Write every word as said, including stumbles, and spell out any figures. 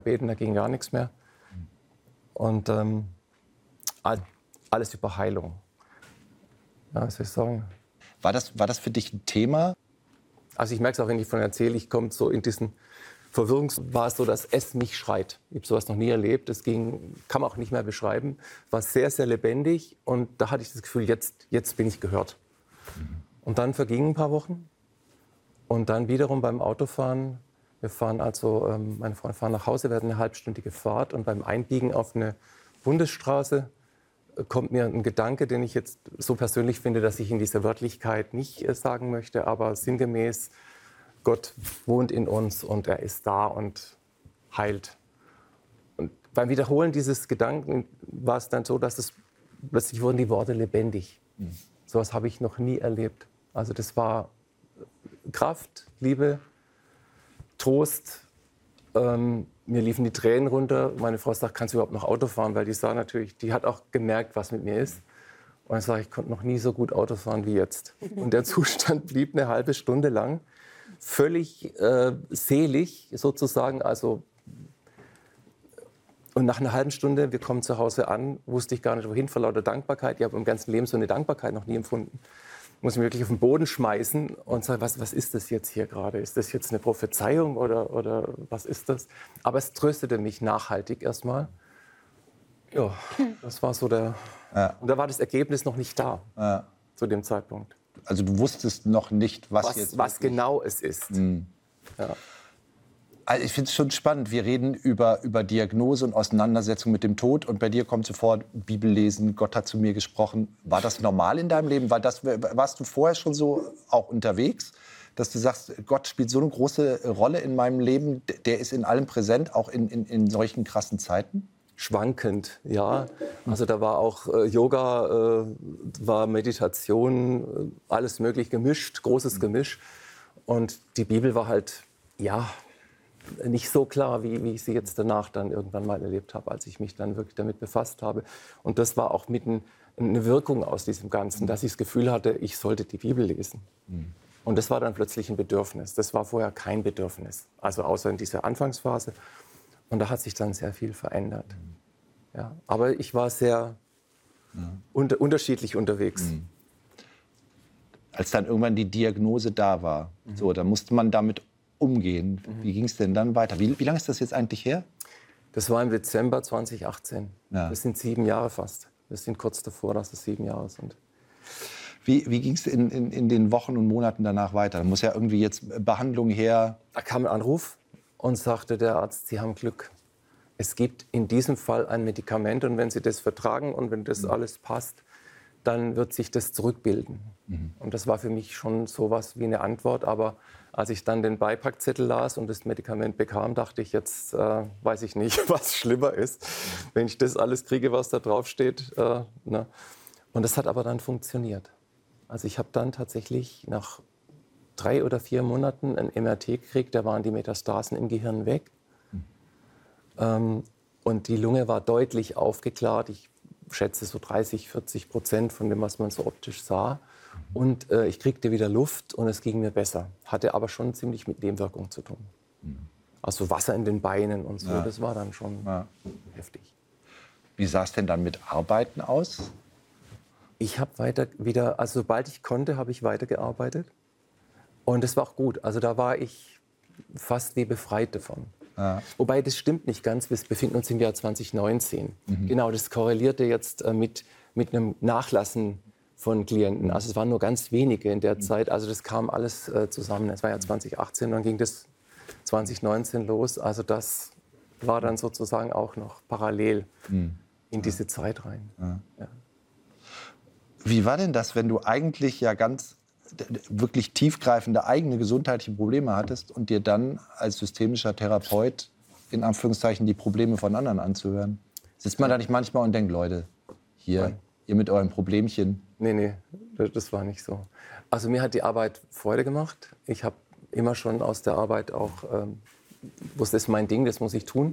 beten, da ging gar nichts mehr. Und ähm, alles über Heilung. Ja, was soll ich sagen? War das, war das für dich ein Thema? Also ich merke es auch, wenn ich von erzähle, ich komme so in diesen Verwirrungs... War es so, dass es mich schreit. Ich habe sowas noch nie erlebt. Das ging, kann man auch nicht mehr beschreiben. War sehr, sehr lebendig. Und da hatte ich das Gefühl, jetzt, jetzt bin ich gehört. Und dann vergingen ein paar Wochen. Und dann wiederum beim Autofahren. Wir fahren also, ähm, meine Freunde fahren nach Hause, wir hatten eine halbstündige Fahrt. Und beim Einbiegen auf eine Bundesstraße kommt mir ein Gedanke, den ich jetzt so persönlich finde, dass ich in dieser Wörtlichkeit nicht äh, sagen möchte, aber sinngemäß, Gott wohnt in uns und er ist da und heilt. Und beim Wiederholen dieses Gedanken war es dann so, dass es plötzlich wurden die Worte lebendig. Mhm. So etwas habe ich noch nie erlebt. Also das war Kraft, Liebe, Trost. Ähm, mir liefen die Tränen runter. Meine Frau sagt, kannst du überhaupt noch Auto fahren? Weil die sah natürlich, die hat auch gemerkt, was mit mir ist. Und ich sage, ich konnte noch nie so gut Auto fahren wie jetzt. Und der Zustand blieb eine halbe Stunde lang völlig äh, selig sozusagen. Also und nach einer halben Stunde, wir kommen zu Hause an, wusste ich gar nicht wohin, vor lauter Dankbarkeit. Ich habe im ganzen Leben so eine Dankbarkeit noch nie empfunden. Muss mich wirklich auf den Boden schmeißen und sagen, was, was ist das jetzt hier gerade? Ist das jetzt eine Prophezeiung oder, oder was ist das? Aber es tröstete mich nachhaltig erstmal. Ja, das war so der... Ja. Und da war das Ergebnis noch nicht da, ja. Zu dem Zeitpunkt. Also du wusstest noch nicht, was, was jetzt was genau es ist. Mhm. Ja. Also ich finde es schon spannend. Wir reden über, über Diagnose und Auseinandersetzung mit dem Tod. Und bei dir kommt sofort Bibel lesen, Gott hat zu mir gesprochen. War das normal in deinem Leben? War das, warst du vorher schon so auch unterwegs, dass du sagst, Gott spielt so eine große Rolle in meinem Leben, der ist in allem präsent, auch in, in, in solchen krassen Zeiten? Schwankend, ja. Also da war auch äh, Yoga, äh, war Meditation, äh, alles möglich gemischt, großes Gemisch. Und die Bibel war halt, ja... nicht so klar, wie, wie ich sie jetzt danach dann irgendwann mal erlebt habe, als ich mich dann wirklich damit befasst habe. Und das war auch mitten eine Wirkung aus diesem Ganzen, dass ich das Gefühl hatte, ich sollte die Bibel lesen. Mhm. Und das war dann plötzlich ein Bedürfnis. Das war vorher kein Bedürfnis, also außer in dieser Anfangsphase. Und da hat sich dann sehr viel verändert. Mhm. Ja, aber ich war sehr ja. unter, unterschiedlich unterwegs. Mhm. Als dann irgendwann die Diagnose da war, mhm. so, da musste man damit umgehen. Mhm. Wie ging es denn dann weiter? Wie, wie lange ist das jetzt eigentlich her? Das war im Dezember zwanzig achtzehn. Ja. Das sind sieben Jahre fast. Wir sind kurz davor, dass es sieben Jahre sind. Wie, wie ging es in, in, in den Wochen und Monaten danach weiter? Da muss ja irgendwie jetzt Behandlung her. Da kam ein Anruf und sagte der Arzt, Sie haben Glück. Es gibt in diesem Fall ein Medikament und wenn Sie das vertragen und wenn das mhm. alles passt, dann wird sich das zurückbilden. Mhm. Und das war für mich schon so was wie eine Antwort. Aber als ich dann den Beipackzettel las und das Medikament bekam, dachte ich, jetzt äh, weiß ich nicht, was schlimmer ist, wenn ich das alles kriege, was da drauf steht. Äh, ne? Und das hat aber dann funktioniert. Also ich habe dann tatsächlich nach drei oder vier Monaten ein M R T gekriegt, da waren die Metastasen im Gehirn weg. Mhm. Ähm, und die Lunge war deutlich aufgeklärt. Ich schätze so dreißig, vierzig Prozent von dem, was man so optisch sah. Und äh, ich kriegte wieder Luft und es ging mir besser. Hatte aber schon ziemlich mit Nebenwirkungen zu tun. Mhm. Also Wasser in den Beinen und so, ja. Das war dann schon ja. heftig. Wie sah es denn dann mit Arbeiten aus? Ich habe weiter wieder, also sobald ich konnte, habe ich weitergearbeitet. Und das war auch gut. Also da war ich fast wie befreit davon. Ja. Wobei, das stimmt nicht ganz. Wir befinden uns im Jahr zwanzig neunzehn. Mhm. Genau, das korrelierte jetzt äh, mit, mit einem Nachlassen von Klienten. Also es waren nur ganz wenige in der mhm. Zeit. Also das kam alles äh, zusammen. Es war ja zwanzig achtzehn, dann ging das zwanzig neunzehn los. Also das war dann sozusagen auch noch parallel mhm. in diese Zeit rein. Ja. Ja. Wie war denn das, wenn du eigentlich ja ganz wirklich tiefgreifende eigene gesundheitliche Probleme hattest und dir dann als systemischer Therapeut in Anführungszeichen die Probleme von anderen anzuhören? Sitzt man da nicht manchmal und denkt, Leute, hier, Nein. ihr mit eurem Problemchen? Nee, nee, das war nicht so. Also mir hat die Arbeit Freude gemacht. Ich habe immer schon aus der Arbeit auch, ähm, wusste, das ist mein Ding, das muss ich tun.